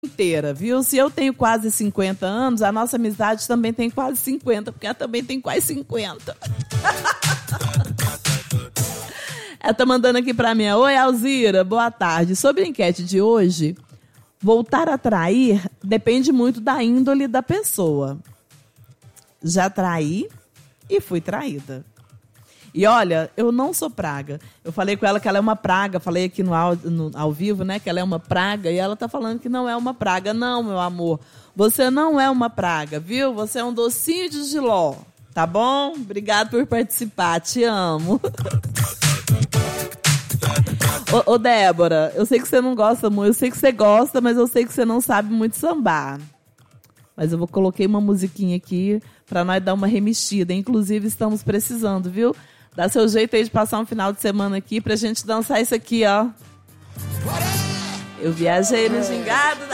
inteira, viu? Se eu tenho quase 50 anos, a nossa amizade também tem quase 50, porque ela também tem quase 50. Ela tá mandando aqui pra mim. Oi, Alzira, boa tarde. Sobre a enquete de hoje, voltar a trair depende muito da índole da pessoa. Já traí e fui traída. E olha, eu não sou praga. Eu falei com ela que ela é uma praga. Falei aqui ao vivo, né? Que ela é uma praga. E ela tá falando que não é uma praga. Não, meu amor. Você não é uma praga, viu? Você é um docinho de jiló. Tá bom? Obrigado por participar. Te amo. Ô, Débora, eu sei que você não gosta muito. Eu sei que você gosta, mas eu sei que você não sabe muito sambar. Mas eu coloquei uma musiquinha aqui pra nós dar uma remexida. Inclusive, estamos precisando, viu? Dá seu jeito aí de passar um final de semana aqui pra gente dançar isso aqui, ó. Eu viajei no gingado